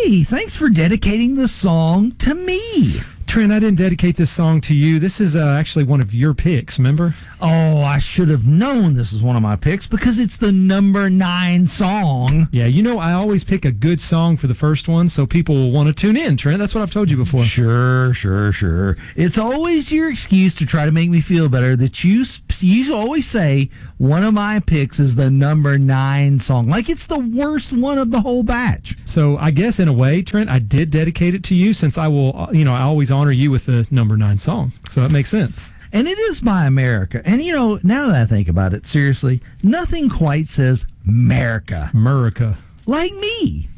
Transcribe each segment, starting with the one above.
Hey, thanks for dedicating the song to me. Trent, I didn't dedicate this song to you. This is actually one of your picks, remember? Oh, I should have known this was one of my picks because it's the number 9 song. Yeah, I always pick a good song for the first one so people will want to tune in, Trent. That's what I've told you before. Sure. It's always your excuse to try to make me feel better that you always say one of my picks is the number 9 song. Like it's the worst one of the whole batch. So I guess in a way, Trent, I did dedicate it to you since I will, I always honor you with the number 9 song. So that makes sense. And it is by America. And, now that I think about it, seriously, nothing quite says America. Like me,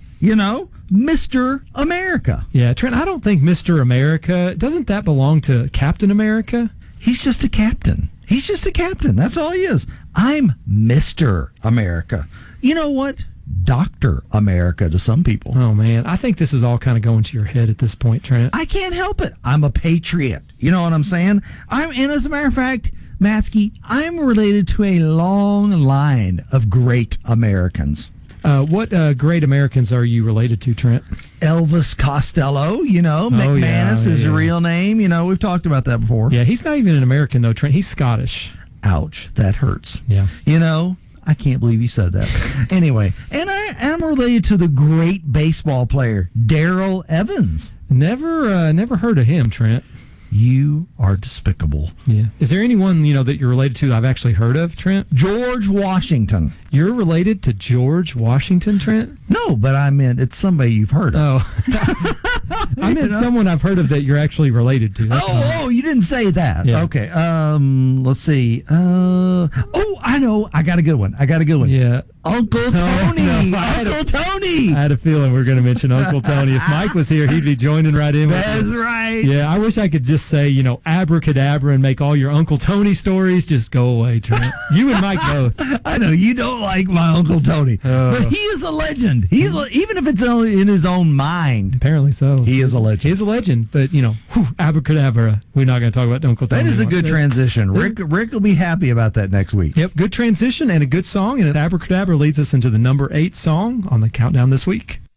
Mr. America. Yeah, Trent, I don't think Mr. America, doesn't that belong to Captain America? He's just a captain. That's all he is. I'm Mr. America. You know what? Dr. America to some people. Oh, man. I think this is all kind of going to your head at this point, Trent. I can't help it. I'm a patriot. You know what I'm saying? And as a matter of fact, Matsky, I'm related to a long line of great Americans. What great Americans are you related to, Trent? Elvis Costello, McManus is his real name. We've talked about that before. Yeah, he's not even an American, though, Trent. He's Scottish. Ouch, that hurts. Yeah. I can't believe you said that. Anyway, and I'm related to the great baseball player, Darrell Evans. Never heard of him, Trent. You are despicable. Yeah. Is there anyone, that you're related to that I've actually heard of, Trent? George Washington. You're related to George Washington, Trent? No, but I meant it's somebody you've heard of. Oh. I meant someone I've heard of that you're actually related to. You didn't say that. Yeah. Okay. Let's see. I know. I got a good one. Yeah. Uncle Tony. Uncle Tony. I had a feeling we were going to mention Uncle Tony. If Mike was here, he'd be joining right in. That's right. Yeah, I wish I could just say, abracadabra and make all your Uncle Tony stories just go away, Trent. You and Mike both. I know you don't like my Uncle Tony, but he is a legend. Even if it's in his own mind. Apparently so. He is a legend. He's a legend, but abracadabra. We're not going to talk about Uncle Tony. That is a good transition. Rick will be happy about that next week. Yep, good transition and a good song, and abracadabra leads us into the number 8 song on the countdown this week.